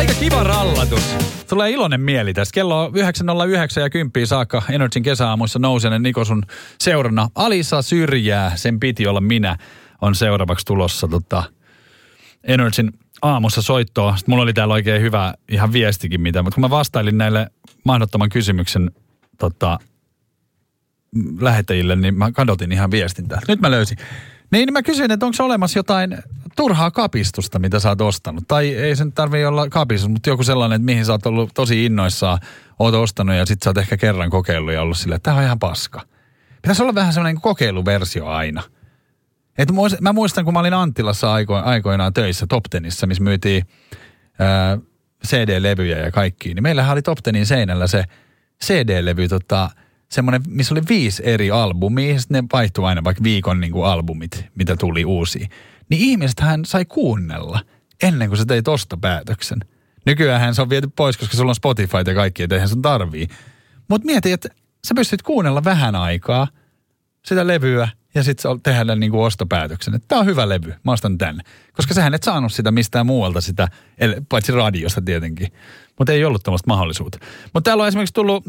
Aika kiva rallatus. Tulee iloinen mieli tästä. Kello on 9.09 ja 10 saakka Energyn kesäaamuissa Nousenen Niko sun seurana. Alisa Syrjää, sen piti olla minä, on seuraavaksi tulossa Energyn aamussa soittoa. Sitten mulla oli täällä oikein hyvä ihan viestikin mitä, mutta kun mä vastailin näille mahdottoman kysymyksen lähettäjille, niin mä kadotin ihan viestin täältä. Nyt mä löysin. Niin mä kysyin, että onko olemassa jotain turhaa kapistusta, mitä sä oot ostanut. Tai ei sen tarvitse olla kapistus, mutta joku sellainen, että mihin sä oot ollut tosi innoissaan, oot ostanut ja sit sä oot ehkä kerran kokeillut ja ollut silleen, että tää on ihan paska. Pitäisi olla vähän sellainen kokeiluversio aina. Et mä muistan, kun mä olin Anttilassa aikoinaan töissä Top Tenissa, missä myytiin CD-levyjä ja kaikkia. Niin meillähän oli Top Tenin seinällä se CD-levy, semmoinen, missä oli 5 eri albumia, ja sitten ne vaihtui aina vaikka viikon niin kuin albumit, mitä tuli uusia. Niin ihmisethän sai kuunnella ennen kuin sä teit ostopäätöksen. Nykyäänhän se on viety pois, koska sulla on Spotify ja kaikki, et eihän sun tarvii. Mutta mieti, että sä pystyt kuunnella vähän aikaa sitä levyä, ja sitten tehdä niin kuin ostopäätöksen. Että tää on hyvä levy, mä ostan tän. Koska sähän et saanut sitä mistään muualta sitä, paitsi radiosta tietenkin. Mutta ei ollut tämmöistä mahdollisuutta. Mutta täällä on esimerkiksi tullut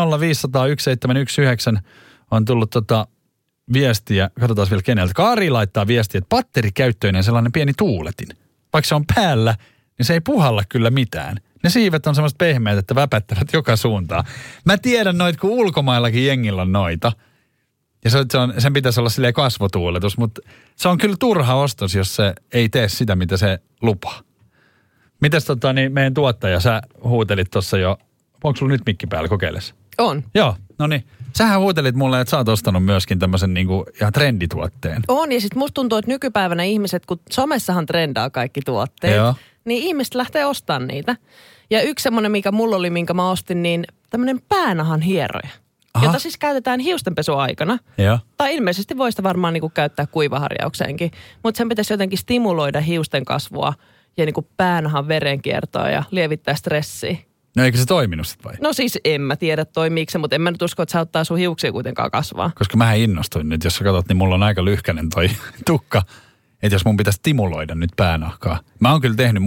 050501719 on tullut viestiä, katsotaan vielä keneltä. Kari laittaa viestiä, että batterikäyttöinen sellainen pieni tuuletin. Vaikka se on päällä, niin se ei puhalla kyllä mitään. Ne siivet on semmoista pehmeät, että väpättävät joka suuntaan. Mä tiedän noita, kun ulkomaillakin jengillä on noita. Ja sen pitäisi olla silleen kasvotuuletus, mutta se on kyllä turha ostos, jos se ei tee sitä, mitä se lupaa. Mites niin meidän tuottaja, sä huutelit tuossa jo, onko sulla nyt mikki päällä, kokeilles? On. Joo, no niin. Sähän huutelit mulle, että sä oot ostanut myöskin tämmöisen niinku ihan trendituotteen. On, ja sit musta tuntuu, että nykypäivänä ihmiset, kun somessahan trendaa kaikki tuotteet, Joo. niin ihmiset lähtee ostamaan niitä. Ja yksi semmoinen, mikä mulla oli, minkä mä ostin, niin tämmöinen päänahan hieroja. Aha. Jota siis käytetään hiustenpesuaikana. Joo. Tai ilmeisesti voi sitä varmaan niinku käyttää kuivaharjaukseenkin. Mutta sen pitäisi jotenkin stimuloida hiusten kasvua ja niinku päänahan verenkiertoa ja lievittää stressiä. No eikö se toiminut sit vai? No siis en mä tiedä toimiiko se, mutta en mä nyt usko, että se auttaa sun hiuksia kuitenkaan kasvaa. Koska mähän innostuin nyt, jos sä katsot, niin mulla on aika lyhkänen toi tukka. Että jos mun pitäisi stimuloida nyt päänahkaa. Mä oon kyllä tehnyt,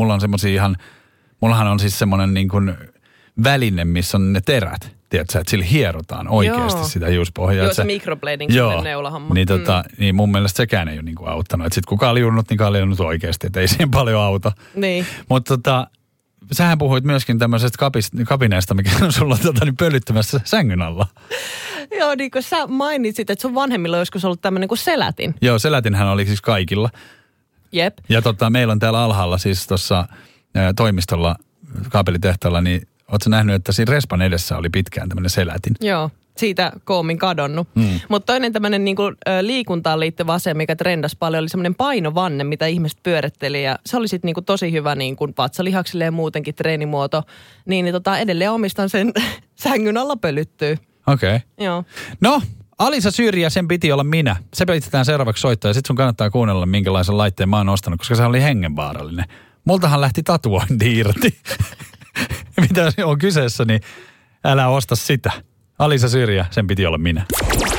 mullahan on siis semmonen niin kuin väline, missä on ne terät. Tiedätkö, että sillä hierotaan oikeasti sitä hiuspohjaa. Joo, se microblading, se neulahamma. Niin, niin mun mielestä sekään ei ole niinku auttanut. Että sit kun kaljunut, niin kaljunut oikeasti, että ei siihen paljon auta. Niin. Mutta sähän puhuit myöskin tämmöisestä kabineesta, mikä on sulla niin pölyttämässä sängyn alla. Joo, niin kun sä mainitsit, että sun vanhemmilla on joskus ollut tämmöinen kuin selätin. Joo, selätinhän oli siis kaikilla. Jep. Ja meillä on täällä alhaalla siis tuossa toimistolla, kaapelitehtaalla, niin ootko nähnyt, että siinä respan edessä oli pitkään tämmöinen selätin? Joo, siitä koomin kadonnut. Mutta toinen tämmöinen niinku, liikuntaan liittyvä asia, mikä trendasi paljon, oli semmoinen painovanne, mitä ihmiset pyöritteli. Ja se oli sitten niinku tosi hyvä niinku vatsalihaksille ja muutenkin treenimuoto. Niin edelleen omistan sen sängyn alla pölyttyy. Okei. Joo. No, Alisa Syrjä, sen piti olla minä. Se pidetään seuraavaksi soittaa ja sit sun kannattaa kuunnella, minkälaisen laitteen mä oon ostanut, koska se oli hengenvaarallinen. Multahan lähti tatuointi irti. Mitä on kyseessä, niin älä osta sitä. Alisa Syrjä, sen piti olla minä.